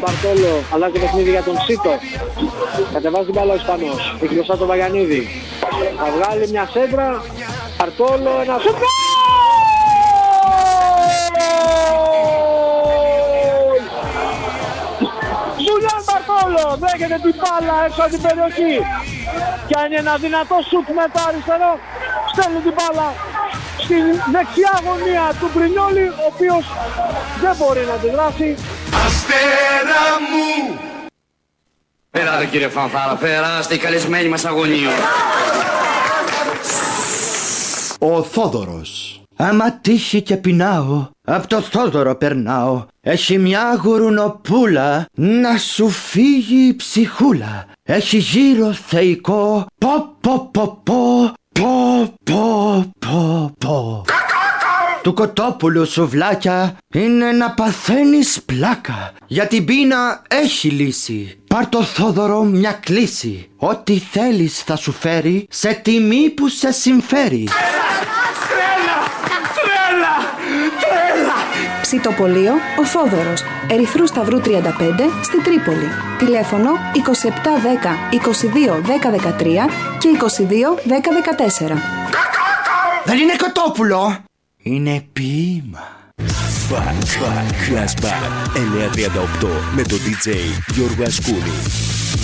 Μπαρτόλο αλλάζει το παιχνίδι για τον Σίτο. Κατεβάζει την μπάλα ο Ισπανός. Έχει μπροστά το Βαγιανίδη. Θα βγάλει μια σέντρα. Μπαρτόλο, ένα σούτ. Ζουλιάν Μπαρτόλο δέχεται την μπάλα έξω από την περιοχή. Κάνει ένα δυνατό σούτ με το αριστερό. Στέλνει την μπάλα στην δεξιά γωνία του Μπρινιόλι, ο οποίος δεν μπορεί να αντιδράσει. Αστέρα μου! Πέρατε κύριε Φανφάρα, περάστε οι καλεσμένοι μας αγωνίου. Ο Θόδωρος. Άμα τύχει και πεινάω, απ' το Θόδωρο περνάω. Έχει μια γουρουνοπούλα, να σου φύγει η ψυχούλα. Έχει γύρω θεϊκό, πω πω πω πω, πω πω πω πω. Του κοτόπουλου σουβλάκια είναι να παθαίνεις πλάκα. Για την πείνα έχει λύση. Πάρ' το Θόδωρο μια κλίση. Ό,τι θέλεις θα σου φέρει, σε τιμή που σε συμφέρει. Ψητοπολείο Ο Θόδωρος, Ερυθρού Σταυρού 35 στη Τρίπολη. Τηλέφωνο 2710 22 10 13 και 22 10 14. Δεν είναι κοτόπουλο, είναι ποίημα. Flashback 938 με τον DJ Γιώργο Ασκούνη.